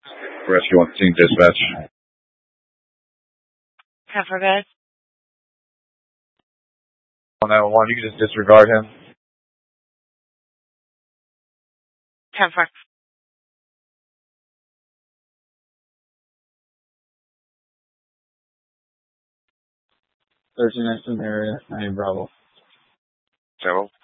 Rescue 1 team dispatch. 10 for good. 911, you can just disregard him. 10 for. 13 Exton area, 9 Bravo. Several.